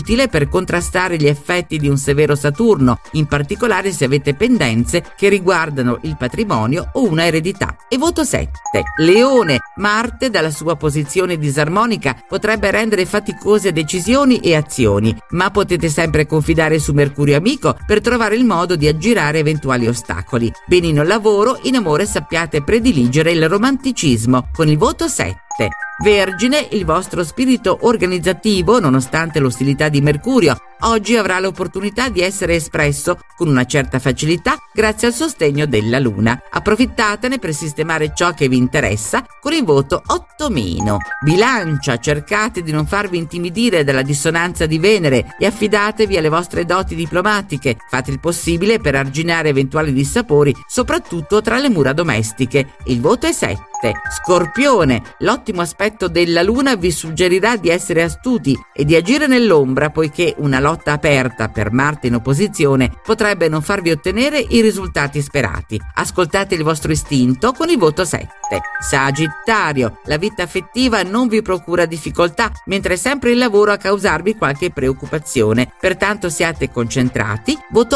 utile per contrastare gli effetti di un severo Saturno, in particolare se avete pendenze che riguardano il patrimonio o una eredità. E voto 7. Leone. Marte, dalla sua posizione disarmonica, potrebbe rendere faticose decisioni e azioni, ma potete sempre confidare su Mercurio amico per trovare il modo di aggirare eventuali ostacoli. Benino il lavoro, in amore sappiate prediligere il romanticismo, con il voto 7. Vergine, il vostro spirito organizzativo, nonostante l'ostilità di Mercurio, oggi avrà l'opportunità di essere espresso con una certa facilità grazie al sostegno della Luna. Approfittatene per sistemare ciò che vi interessa con il voto 8-. Bilancia, cercate di non farvi intimidire dalla dissonanza di Venere e affidatevi alle vostre doti diplomatiche. Fate il possibile per arginare eventuali dissapori, soprattutto tra le mura domestiche. Il voto è 7. Scorpione, l'ottimo aspetto della Luna vi suggerirà di essere astuti e di agire nell'ombra, poiché una lotta aperta per Marte in opposizione potrebbe non farvi ottenere i risultati sperati. Ascoltate il vostro istinto con il voto 7. Sagittario, la vita affettiva non vi procura difficoltà, mentre è sempre il lavoro a causarvi qualche preoccupazione, pertanto siate concentrati. Voto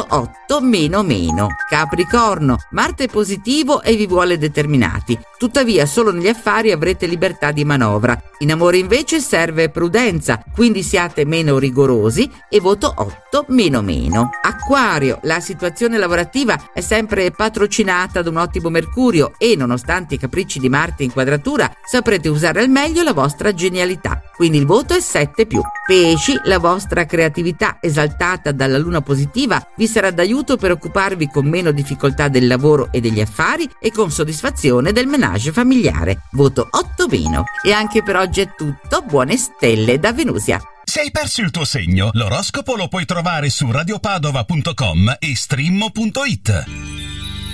8-. Capricorno, Marte è positivo e vi vuole determinati, tuttavia solo negli affari avrete libertà di manovra. In amore invece serve prudenza, quindi siate meno rigorosi. E voto 8-. Acquario, la situazione lavorativa è sempre patrocinata da un ottimo Mercurio e, nonostante i capricci di Marte in quadratura, saprete usare al meglio la vostra genialità, quindi il voto è 7+. Pesci, la vostra creatività esaltata dalla Luna positiva vi sarà d'aiuto per occuparvi con meno difficoltà del lavoro e degli affari e con soddisfazione del menage familiare. Voto 8-. E anche per oggi è tutto, buone stelle da Venusia. Se hai perso il tuo segno, l'oroscopo lo puoi trovare su radiopadova.com e streammo.it.